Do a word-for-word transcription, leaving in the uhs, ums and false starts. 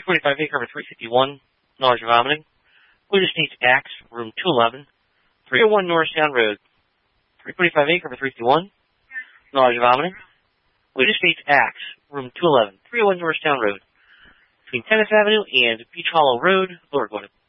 forty-five acre over three fifty-one, nausea vomiting. Buddha States Axe, room two eleven, three oh one Norristown Road. three forty-five acre over three fifty-one, nausea vomiting. Buddha States Axe, room two eleven, three oh one Norristown Road. Between Tennis Avenue and Beach Hollow Road, Lower Gwinnett.